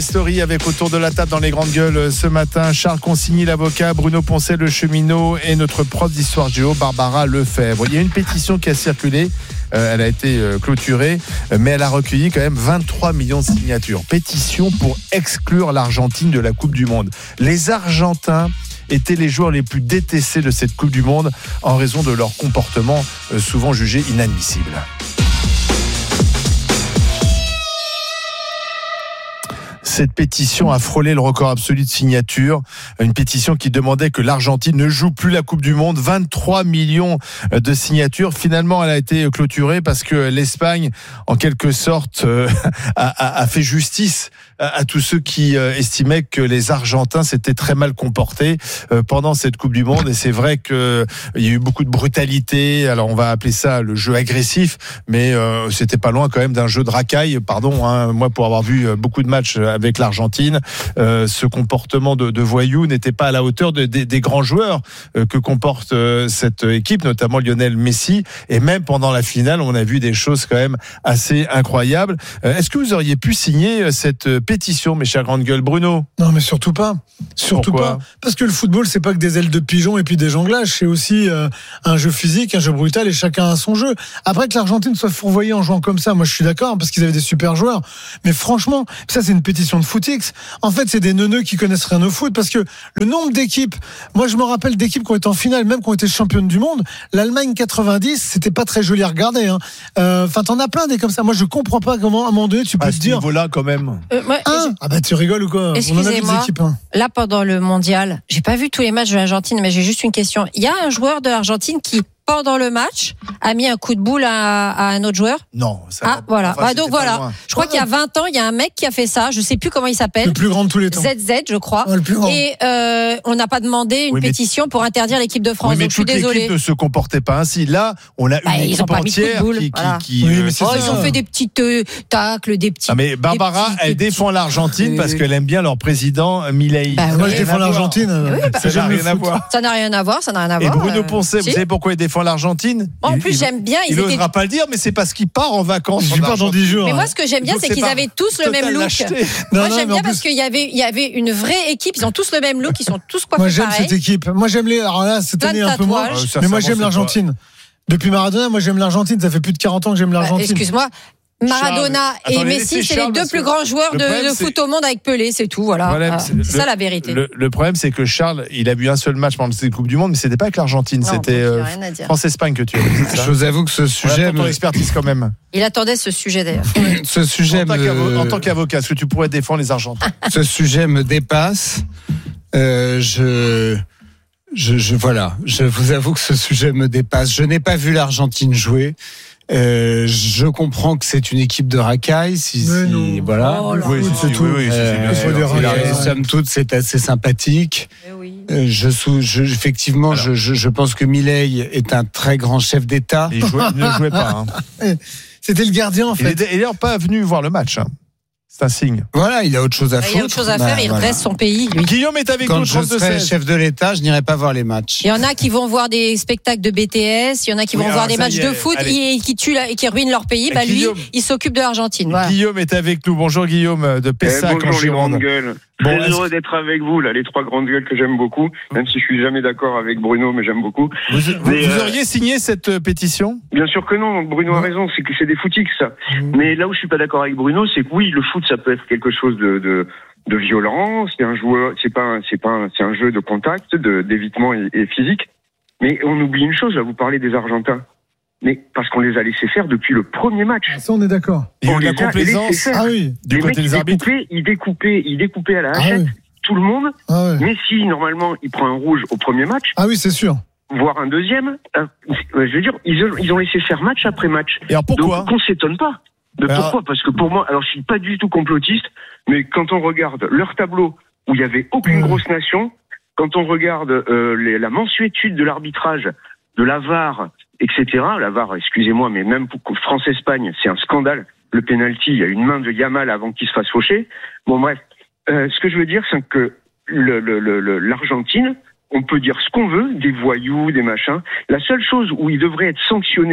Story avec autour de la table dans les grandes gueules ce matin, Charles Consigny l'avocat, Bruno Poncet le cheminot et notre prof d'histoire géo Barbara Lefebvre. Il y a une pétition qui a circulé, elle a été clôturée, mais elle a recueilli quand même 23 millions de signatures. Pétition pour exclure l'Argentine de la Coupe du Monde. Les Argentins étaient les joueurs les plus détestés de cette Coupe du Monde en raison de leur comportement souvent jugé inadmissible. Cette pétition a frôlé le record absolu de signatures. Une pétition qui demandait que l'Argentine ne joue plus la Coupe du Monde. 23 millions de signatures. Finalement, elle a été clôturée parce que l'Espagne, en quelque sorte, a fait justice à tous ceux qui estimaient que les Argentins s'étaient très mal comportés pendant cette Coupe du Monde. Et c'est vrai qu'il y a eu beaucoup de brutalité. Alors, on va appeler ça le jeu agressif, mais c'était pas loin quand même d'un jeu de racaille. Pardon, hein, moi, pour avoir vu beaucoup de matchs avec l'Argentine, ce comportement de voyou n'était pas à la hauteur des grands joueurs que comporte cette équipe, notamment Lionel Messi. Et même pendant la finale, on a vu des choses quand même assez incroyables. Est-ce que vous auriez pu signer cette pétition, mes chers grandes gueules? Bruno? Non, mais surtout pas. Surtout Pourquoi? pas. Parce que le football, c'est pas que des ailes de pigeon et puis des jonglages. C'est aussi un jeu physique, un jeu brutal, et chacun a son jeu. Après que l'Argentine soit fourvoyée en jouant comme ça, moi je suis d'accord, parce qu'ils avaient des super joueurs. Mais franchement, ça c'est une pétition de footix. En fait, c'est des neuneux qui connaissent rien au foot, parce que le nombre d'équipes, moi je me rappelle d'équipes qui ont été en finale, même qui ont été championnes du monde. L'Allemagne 90, c'était pas très joli à regarder. Enfin, t'en as plein des comme ça. Moi je comprends pas comment à un moment donné tu peux te dire. À ce niveau-là, quand même. Ah bah tu rigoles ou quoi? On en a vu des équipes. Là, pendant le mondial, j'ai pas vu tous les matchs de l'Argentine, mais j'ai juste une question. Il y a un joueur de l'Argentine qui, pendant le match, a mis un coup de boule à un autre joueur? Non. Ça voilà. Enfin, Donc voilà. Je crois qu'il y a 20 ans, il y a un mec qui a fait ça. Je sais plus comment il s'appelle. Le plus grand de tous les temps. ZZ, je crois. Le plus grand. Et on n'a pas demandé une pétition pour interdire l'équipe de France. Oui, mais donc je suis toute désolée. l'équipe ne se comportait pas ainsi. Là, on a une ils ont équipe pas mis de coup de entière boule, qui Oui, mais c'est ils ont fait des petites tacles, des petits. Ah, mais Barbara, elle défend l'Argentine parce qu'elle aime bien leur président Milei. Moi je défends l'Argentine. Ça n'a rien à voir. Ça n'a rien à voir, ça n'a rien à Et voir. Bruno Poncet, vous savez pourquoi il défend l'Argentine? En plus, j'aime bien. Il n'osera pas le dire, mais c'est parce qu'il part en vacances. Je pars dans 10 jours. Mais moi, ce que j'aime bien, c'est qu'ils avaient tous le même look. Moi, j'aime bien parce qu'il y avait une vraie équipe. Ils ont tous le même look. Ils sont tous coiffés pareil. Moi, j'aime cette équipe. Moi, j'aime les. Alors là, cette année un peu moins. Mais moi, j'aime l'Argentine. Depuis Maradona, moi, j'aime l'Argentine. Ça fait plus de 40 ans que j'aime l'Argentine. Excuse-moi. Maradona et Messi, c'est les deux plus grands joueurs de foot au monde avec Pelé, c'est tout. Voilà. C'est ça la vérité. Le problème, c'est que Charles, il a vu un seul match pendant cette Coupe du Monde, mais c'était pas avec l'Argentine, c'était France-Espagne que tu as vu. Je vous avoue que ce sujet. Ton expertise quand même. Il attendait ce sujet d'ailleurs. Ce sujet en tant qu'avocat, est-ce que tu pourrais défendre les Argentins? Ce sujet me dépasse. Voilà. Je vous avoue que ce sujet me dépasse. Je n'ai pas vu l'Argentine jouer. Je comprends que c'est une équipe de racaille. Voilà. Oui, c'est tout. Somme toute, c'est assez sympathique. Effectivement, je pense que Milei est un très grand chef d'État. Il ne jouait pas. C'était le gardien en fait. Il est d'ailleurs pas venu voir le match. C'est un signe. Voilà, il a autre chose à foutre. Il a autre chose à faire, il redresse son pays. Lui. Guillaume est avec nous. Quand je serai chef de l'État, je n'irai pas voir les matchs. Il y en a qui vont voir des spectacles de BTS, il y en a qui vont voir des matchs de foot et qui tuent et qui ruinent leur pays. Bah lui, il s'occupe de l'Argentine. Voilà. Guillaume est avec nous. Bonjour Guillaume de Pessac. Bonjour les grandes gueules. Très heureux d'être avec vous, là, les trois grandes gueules que j'aime beaucoup, même si je suis jamais d'accord avec Bruno, mais j'aime beaucoup. Vous auriez signé cette pétition? Bien sûr que non, Bruno a raison, c'est que c'est des footix, ça. Mais là où je suis pas d'accord avec Bruno, c'est que oui, le foot, ça peut être quelque chose de violent, c'est un joueur, c'est un jeu de contact, d'évitement et physique. Mais on oublie une chose, là, vous parlez des Argentins. Mais parce qu'on les a laissés faire depuis le premier match. Ça, on est d'accord. Il y a eu de la complaisance. Ah oui. Du côté des arbitres. Il découpait à la hachette tout le monde. Messi, normalement, il prend un rouge au premier match. Ah oui, c'est sûr. Voire un deuxième. Je veux dire, ils ont laissé faire match après match. Et alors pourquoi? Donc, on s'étonne pas. Pourquoi? Parce que pour moi, alors je suis pas du tout complotiste, mais quand on regarde leur tableau où il y avait aucune grosse nation, quand on regarde la mansuétude de l'arbitrage, de la VAR, etc. La VAR, excusez-moi, mais même pour France-Espagne, c'est un scandale. Le penalty, il y a une main de Yamal avant qu'il se fasse faucher. Bon, bref. Ce que je veux dire, c'est que l'Argentine, on peut dire ce qu'on veut, des voyous, des machins. La seule chose où ils devraient être sanctionnés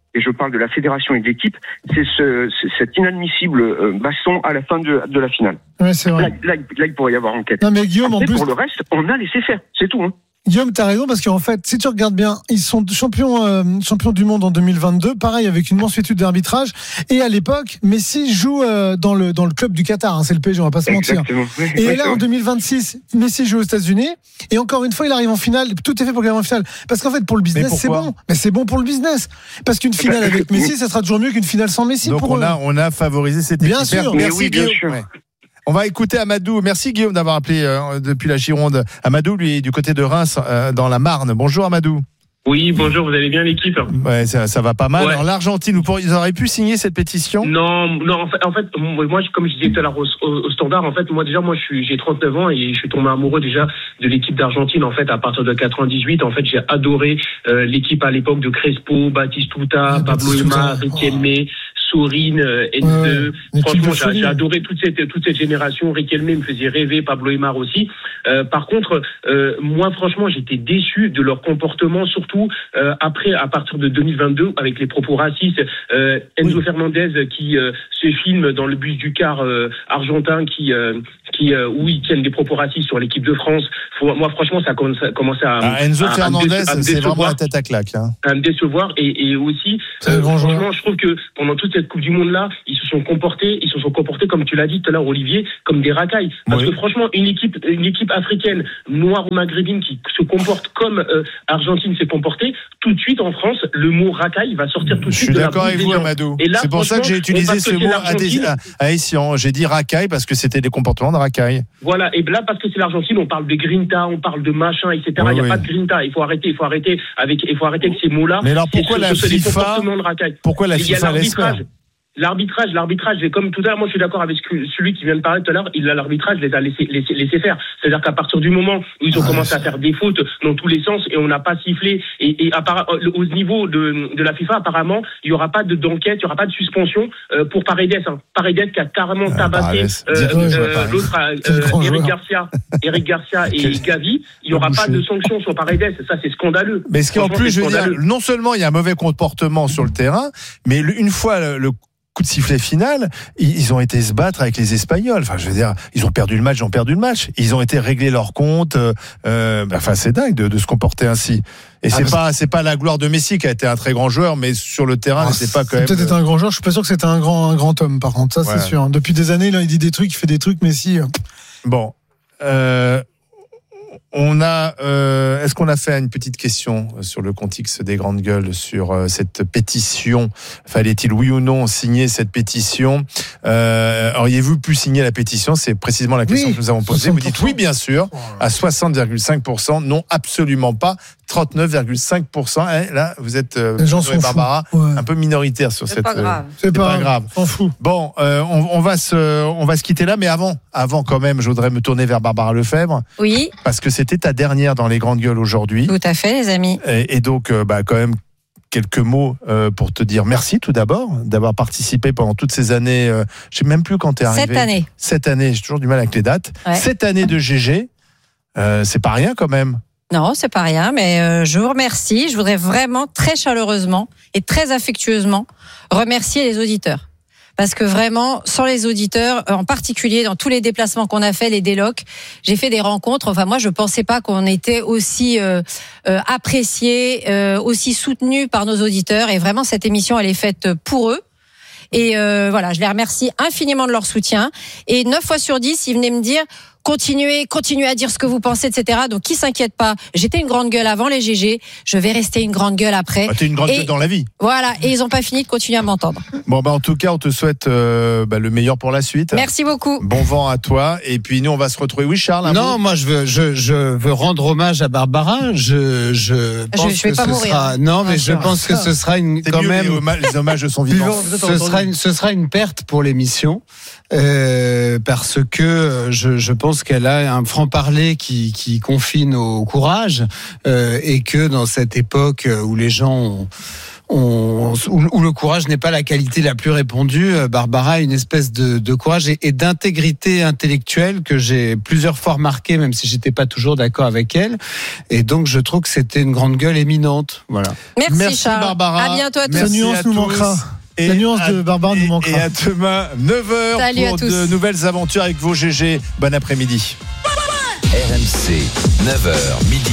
et je parle de la fédération et de l'équipe, c'est cet inadmissible baston à la fin de la finale. Ouais, c'est vrai. Là, il pourrait y avoir enquête. Non, mais Guillaume, après, en plus. Pour le reste, on a laissé faire. C'est tout, hein. Guillaume, t'as raison, parce qu'en fait, si tu regardes bien, ils sont champions du monde en 2022, pareil, avec une mansuétude d'arbitrage. Et à l'époque, Messi joue dans le club du Qatar, hein, c'est le PSG, on va pas se mentir. Et là, en 2026, Messi joue aux États-Unis. Et encore une fois, il arrive en finale. Tout est fait pour qu'il arrive en finale. Parce qu'en fait, pour le business, c'est bon. Mais c'est bon pour le business. Parce qu'une finale avec Messi, ça sera toujours mieux qu'une finale sans Messi. Donc pour on a favorisé cette équipe. Bien sûr. Merci, bien Guillaume. sûr. Ouais. On va écouter Amadou. Merci Guillaume d'avoir appelé depuis la Gironde. Amadou, lui, est du côté de Reims, dans la Marne. Bonjour Amadou. Oui, bonjour, vous allez bien l'équipe? Ouais, ça va pas mal. Ouais. Alors l'Argentine, ils auraient pu signer cette pétition? Non, en fait, moi, comme je disais tout à l'heure au Standard, en fait, j'ai 39 ans et je suis tombé amoureux déjà de l'équipe d'Argentine. En fait, à partir de 98, en fait, j'ai adoré l'équipe à l'époque de Crespo, Batistuta, Pablo Aimar, Riquelme, Sorin, Enze. Franchement, j'ai adoré toute cette génération. Riquelme me faisait rêver, Pablo Aimar aussi. Par contre, moi, franchement, j'étais déçu de leur comportement, surtout après, à partir de 2022, avec les propos racistes. Enzo Fernandez qui se filme dans le bus du car argentin où ils tiennent des propos racistes sur l'équipe de France. Moi, franchement, ça commençait à Enzo Fernandez, c'est vraiment la tête à claque. Hein. À me décevoir et aussi, franchement, je trouve que pendant toute cette Coupe du Monde là, ils se sont comportés comme tu l'as dit tout à l'heure, Olivier, comme des racailles. Parce que franchement, une équipe africaine, noire ou maghrébine qui se comporte comme Argentine s'est comportée, tout de suite en France, le mot racaille va sortir tout de suite. Je suis d'accord avec vous, Amadou. C'est pour ça que j'ai utilisé ce mot à Essian. J'ai dit racaille parce que c'était des comportements de racaille. Voilà, et là, parce que c'est l'Argentine, on parle de grinta, on parle de machin, etc. Il n'y a pas de grinta. Il faut arrêter avec ces mots-là. Mais alors pourquoi la FIFA laisse faire? L'arbitrage, comme tout à l'heure, moi je suis d'accord avec celui qui vient de parler tout à l'heure, l'arbitrage les a laissé faire. C'est-à-dire qu'à partir du moment où ils ont commencé à faire des fautes dans tous les sens et on n'a pas sifflé, et au niveau de la FIFA, apparemment, il n'y aura pas d'enquête, il n'y aura pas de suspension pour Paredes. Paredes qui a carrément tabassé l'autre, Eric Garcia et Gavi. Il n'y aura pas de sanction sur Paredes. Ça, c'est scandaleux. Mais ce qui en plus, je veux dire, non seulement il y a un mauvais comportement sur le terrain, mais une fois le coup de sifflet final, ils ont été se battre avec les Espagnols. Enfin, je veux dire, ils ont perdu le match. Ils ont été régler leur compte. C'est dingue de se comporter ainsi. Et c'est pas la gloire de Messi qui a été un très grand joueur, mais sur le terrain, c'est pas quand même. Peut-être un grand joueur. Je suis pas sûr que c'était un grand homme. Par contre, ça c'est sûr. Depuis des années, là, il dit des trucs, il fait des trucs. Messi. Bon. Est-ce qu'on a fait une petite question sur le contexte des grandes gueules sur cette pétition? Fallait-il oui ou non signer cette pétition? Auriez-vous pu signer la pétition? C'est précisément la question que nous avons posée. 60%. Vous dites oui, bien sûr, à 60,5%. Non, absolument pas. 39,5%. Et là, vous êtes, Barbara, un peu minoritaire sur cette. C'est pas grave. On s'en fout. Bon, on va se quitter là, mais avant quand même, je voudrais me tourner vers Barbara Lefebvre. Oui. Parce que c'était ta dernière dans les grandes gueules aujourd'hui. Tout à fait, les amis. Et donc, quand même, quelques mots pour te dire merci tout d'abord d'avoir participé pendant toutes ces années. Je sais même plus quand t'es arrivé. 7 années. J'ai toujours du mal avec les dates. Ouais. 7 années de GG, c'est pas rien quand même. Non, c'est pas rien, mais je vous remercie. Je voudrais vraiment très chaleureusement et très affectueusement remercier les auditeurs. Parce que vraiment, sans les auditeurs, en particulier dans tous les déplacements qu'on a fait, les délocs, j'ai fait des rencontres. Enfin, moi, je pensais pas qu'on était aussi appréciés, aussi soutenus par nos auditeurs. Et vraiment, cette émission, elle est faite pour eux. Et voilà, je les remercie infiniment de leur soutien. Et 9 fois sur 10, ils venaient me dire continuez à dire ce que vous pensez, etc. Donc, qui s'inquiète pas. J'étais une grande gueule avant les GG. Je vais rester une grande gueule après. T'es une grande gueule dans la vie. Voilà. Et ils ont pas fini de continuer à m'entendre. Bon, en tout cas, on te souhaite le meilleur pour la suite. Merci beaucoup. Bon vent à toi. Et puis, nous, on va se retrouver. Oui, Charles. Moi, je veux rendre hommage à Barbara. Je pense que ce sera. Non, mais je pense que ce sera quand même. Les hommages sont vivants. Ce sera une perte pour l'émission. Parce que je pense qu'elle a un franc-parler qui confine au courage, et que dans cette époque où les gens où le courage n'est pas la qualité la plus répandue. Barbara a une espèce de courage et d'intégrité intellectuelle que j'ai plusieurs fois remarqué, même si j'étais pas toujours d'accord avec elle. Et donc, je trouve que c'était une grande gueule éminente. Voilà. Merci Charles. Barbara. À bientôt à tous. La nuance nous manquera. La nuance de Barbara nous manquera. Et à demain, 9h Salut pour à tous. de nouvelles aventures avec vos GG. Bon après-midi. RMC, 9h midi.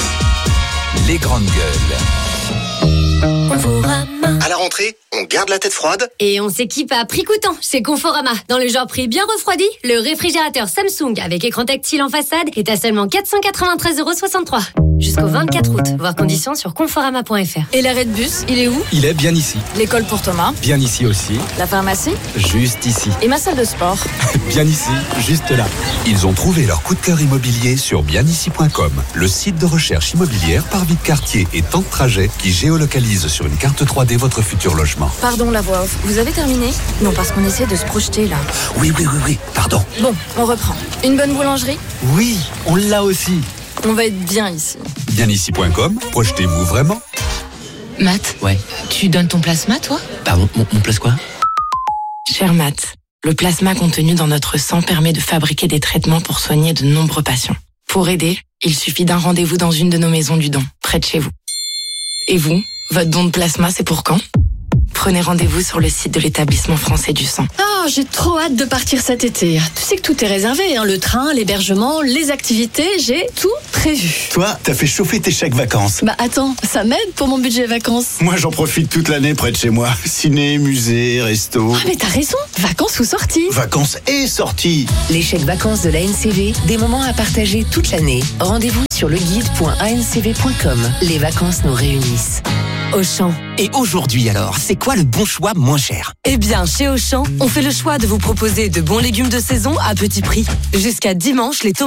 Les grandes gueules. À la rentrée, on garde la tête froide. Et on s'équipe à prix coûtant chez Conforama. Dans le genre prix bien refroidi, le réfrigérateur Samsung avec écran tactile en façade est à seulement 493,63 €. Jusqu'au 24 août. Voir conditions sur conforama.fr. Et l'arrêt de bus, il est où? Il est bien ici. L'école pour Thomas? Bien ici aussi. La pharmacie? Juste ici. Et ma salle de sport? Bien ici, juste là. Ils ont trouvé leur coup de cœur immobilier sur bienici.com, le site de recherche immobilière par vie de quartier et temps de trajet qui géolocalise sur une carte 3D votre futur logement. Pardon la voix off, vous avez terminé? Non, parce qu'on essaie de se projeter là. Oui, pardon. Bon, on reprend. Une bonne boulangerie? Oui, on l'a aussi. On va être bien ici. Bienici.com, projetez-vous vraiment. Matt, Ouais. tu donnes ton plasma, toi? Pardon, mon place quoi? Cher Matt, le plasma contenu dans notre sang permet de fabriquer des traitements pour soigner de nombreux patients. Pour aider, il suffit d'un rendez-vous dans une de nos maisons du don, près de chez vous. Et vous, votre don de plasma, c'est pour quand? Prenez rendez-vous sur le site de l'établissement français du sang. Ah, j'ai trop hâte de partir cet été. Tu sais que tout est réservé, hein, le train, l'hébergement, les activités, j'ai tout prévu. Toi, t'as fait chauffer tes chèques vacances. Bah attends, ça m'aide pour mon budget vacances. Moi, j'en profite toute l'année près de chez moi. Ciné, musée, resto. Ah mais t'as raison, vacances ou sorties? Vacances et sorties. Les chèques vacances de l'ANCV, des moments à partager toute l'année. Rendez-vous sur leguide.ancv.com. Les vacances nous réunissent. Auchan. Et aujourd'hui alors, c'est quoi le bon choix moins cher? Eh bien, chez Auchan, on fait le choix de vous proposer de bons légumes de saison à petit prix. Jusqu'à dimanche, les tomates